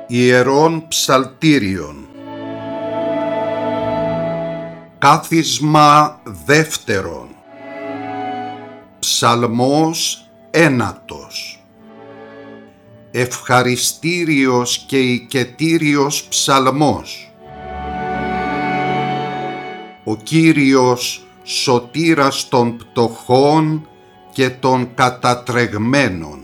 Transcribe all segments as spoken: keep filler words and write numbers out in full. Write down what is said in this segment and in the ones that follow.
Ιερών Ψαλτήριων. Κάθισμα δεύτερον. Ψαλμός ένατος. Ευχαριστήριος και οικετήριος ψαλμός. Ο Κύριος σωτήρας των πτωχών και των κατατρεγμένων.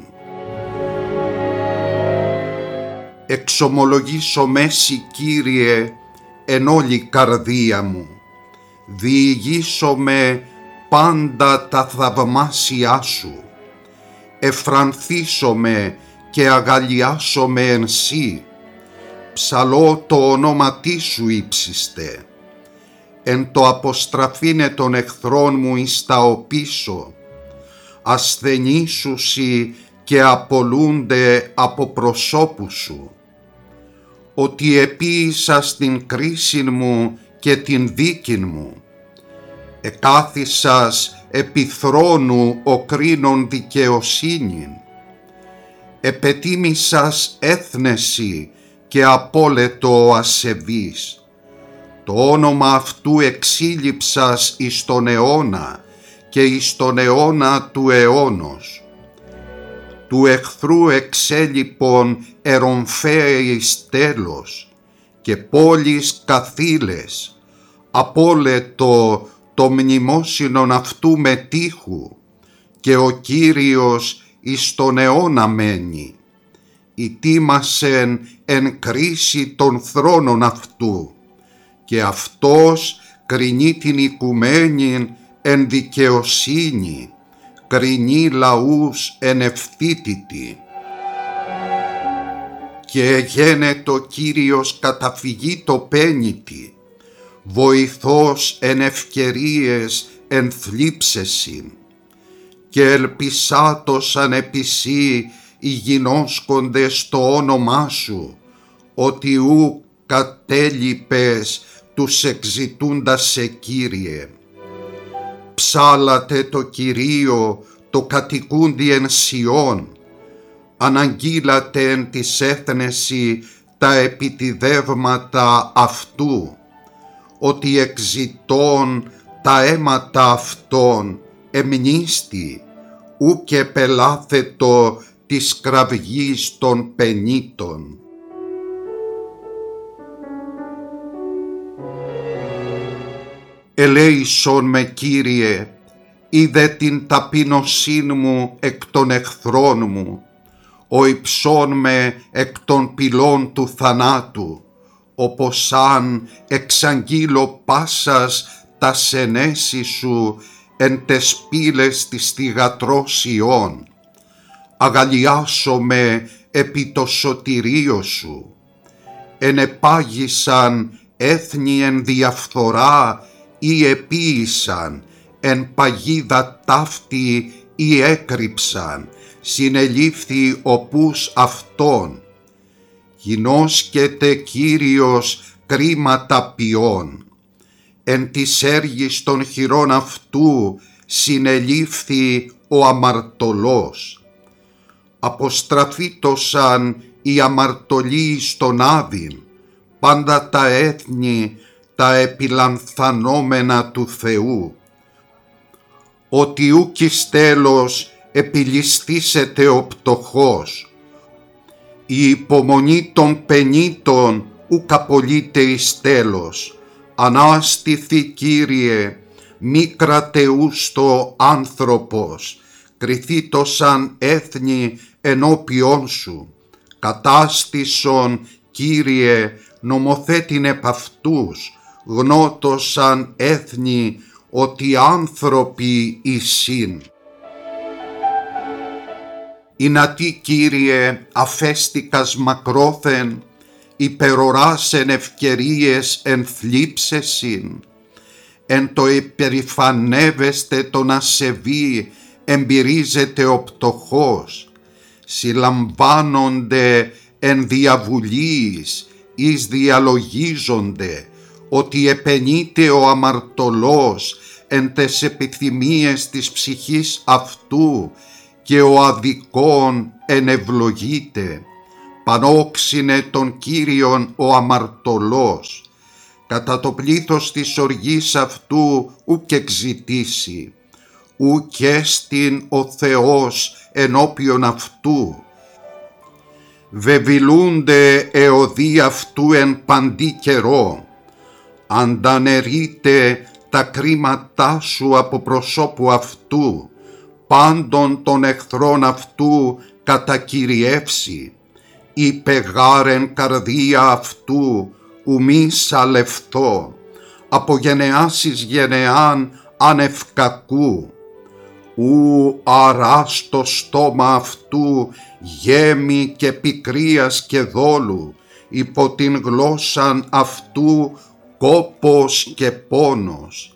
Εξομολογήσω μέση, Κύριε, εν όλη καρδία μου, διηγήσω με πάντα τα θαυμάσια Σου, εφρανθήσω με και αγαλιάσω με εν Σύ, ψαλώ το ονόματί Σου ύψιστε, εν το αποστραφήνε των εχθρών μου εις τα οπίσω, ασθενήσουσι και απολούνται από προσώπου Σου, ότι επίησα στην κρίση μου και την δίκην μου, εκάθισας επί θρόνου ο κρίνων δικαιοσύνην, επετίμησας έθνεση και απόλετο ο ασεβής, το όνομα αυτού εξήλιψας εις τον αιώνα και εις τον αιώνα του αιώνος. Του εχθρού εξέλιπων ερομφαίης τέλος και πόλεις καθήλες, απόλετο το μνημόσυνον αυτού με τείχου, και ο Κύριος εις τον αιώνα μένει, ητήμασεν εν κρίση των θρόνων αυτού, και αυτός κρινεί την οικουμένην εν δικαιοσύνη, κρινεί λαούς εν ευθύτητη. Και γένετο Κύριος καταφυγή το πένητη, βοηθός εν ευκαιρίες εν θλίψεσιν, και ελπισάτος ανεπισή οι γινώσκοντες στο όνομά Σου, ότι ου κατέλειπες τους εξητούντας σε, Κύριε. Ψάλατε το Κυρίο το κατοικούντι εν Σιών, αναγγείλατε εν της έθνεση τα επιτιδεύματα αυτού, ότι εξητών τα αίματα αυτών εμνίστη, ου και πελάθετο της κραυγής των πενήτων. Ελέησον με, Κύριε, είδε την ταπείνωσήν μου εκ των εχθρών μου, ο υψών με εκ των πυλών του θανάτου, όπως αν εξαγγείλω πάσας τα σενέση Σου εν τες πύλες της θυγατρός Ιών. Αγαλιάσω με επί το σωτηρίο Σου. Ενεπάγησαν έθνη εν διαφθορά ή επίησαν, εν παγίδα ταύτη ή έκρυψαν, συνελήφθη οπούς αυτών. Γινώσκεται Κύριος κρίματα ποιών, εν της έργης των χειρών αυτού συνελήφθη ο αμαρτωλός. Αποστραφήτωσαν οι αμαρτωλοί στον Άδην, πάντα τα έθνη τα επιλανθανόμενα του Θεού. Ότι ουκ εις τέλος επιληστήσεται ο πτωχός, η υπομονή των πενήτων ουκ απολύται εις τέλος. Ανάστηθη, Κύριε, μη κρατεούστο άνθρωπος, κριθήτωσαν έθνη ενώπιόν Σου. Κατάστησον, Κύριε, νομοθέτην επ' αυτούς, γνώτωσαν έθνη ότι άνθρωποι εισήν. Ινατί, Κύριε, αφέστικας μακρόθεν, υπεροράσεν ευκαιρίες εν θλίψεσιν, εν το υπερηφανεύεστε τον ασεβή εμπειρίζεται ο πτωχός, συλλαμβάνονται εν διαβουλείς εις διαλογίζονται, ότι επενείται ο αμαρτωλός εν τες επιθυμίες της ψυχής αυτού και ο αδικών ενευλογείται. πανόξινε τον Κύριον ο αμαρτωλός, κατά το πλήθος της οργής αυτού ουκ εξητήσει, ουκ έστιν ο Θεός ενώπιον αυτού. Βεβηλούνται εωδοί αυτού εν παντή καιρό, αντανερείται τα κρίματά σου από προσώπου αυτού, πάντων των εχθρών αυτού κατακυριεύσει, είπε γάρεν καρδία αυτού ου μη σαλευθώ, από γενεάς εις γενεάν άνευ κακού, ου αράς το στόμα αυτού γέμη και πικρίας και δόλου, υπό την γλώσσαν αυτού κόπος και πόνος.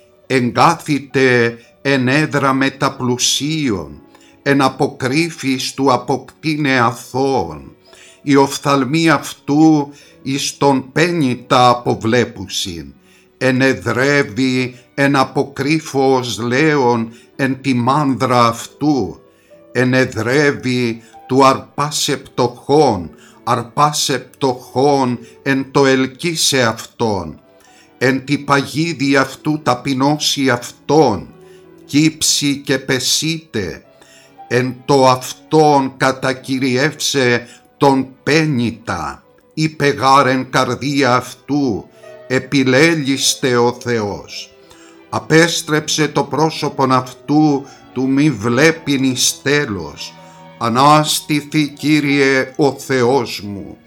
Εγκάθητε εν έδρα μεταπλουσίων, εν αποκρύφης του αποκτήνε αθώων, οι οφθαλμοί αυτού εις τον πένητα αποβλέπουσιν, εν εδρεύει εν αποκρύφος λέων εν τη μάνδρα αυτού, εν εδρεύει του αρπάσε πτωχών, αρπάσε πτωχών εν το ελκύσε αυτόν, εν τη παγίδι αυτού ταπεινώσει αυτόν, κύψει και πεσίτε, εν το αυτόν κατακυριεύσε τον πένητα, είπε γάρεν καρδία αυτού, επιλέλιστε ο Θεός. Απέστρεψε το πρόσωπον αυτού του μη βλέπειν εις τέλος. Ανάστηθη Κύριε ο Θεός μου,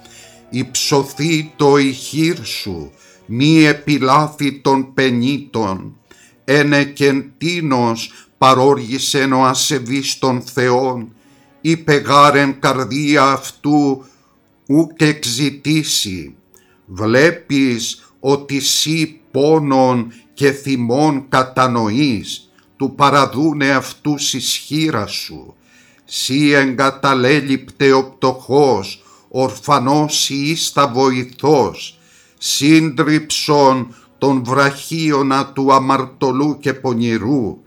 υψωθεί το ηχείρ σου, μη επιλάθη των πενήτων. Ένε κεν τίνος παρόργησεν ο ασεβής των Θεών, είπε γάρεν καρδία αυτού ουκ εξητήσει. Βλέπεις ότι σύ πόνον και θυμών κατανοείς, του παραδούνε αυτούς ισχύρα σου. Σύ εγκαταλέλειπτε ο πτωχός, ορφανός ήστα βοηθός, σύντριψον τον βραχίωνα του αμαρτωλού και πονηρού,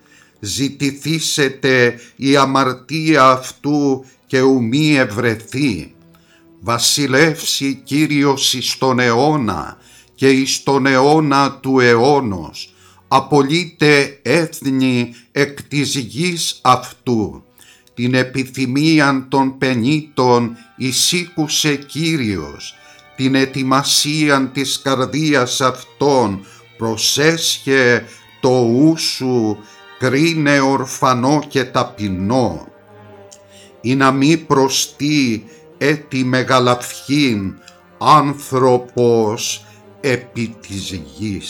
ζητηθήσετε η αμαρτία αυτού και ου μη ευρεθεί. Βασιλεύσει Κύριος εις τον αιώνα και εις τον αιώνα του αιώνος, απολύτε έθνη εκ της γης αυτού. Την επιθυμίαν των πενήτων εισήκουσε Κύριος, την ετοιμασίαν της καρδίας αυτών προσέσχε το ου σου, κρίνε ορφανό και ταπεινό. Ή να μη προστεί έτη μεγαλαυχήν άνθρωπος επί της γης.